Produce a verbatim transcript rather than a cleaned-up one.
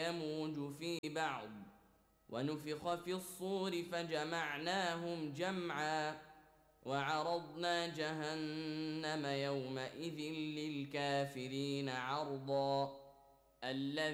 يموج في بعض ونفخ في الصور فجمعناهم جمعا وعرضنا جهنم يومئذ للكافرين عرضا